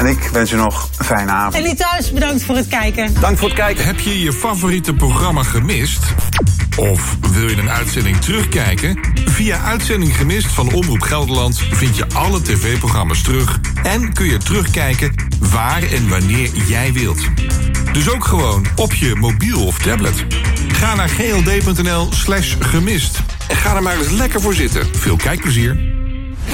En ik wens u nog een fijne avond. En die thuis, bedankt voor het kijken. Dank voor het kijken. Heb je je favoriete programma gemist? Of wil je een uitzending terugkijken? Via Uitzending Gemist van Omroep Gelderland vind je alle tv-programma's terug en kun je terugkijken waar en wanneer jij wilt. Dus ook gewoon op je mobiel of tablet. Ga naar gld.nl/gemist en ga er maar eens lekker voor zitten. Veel kijkplezier.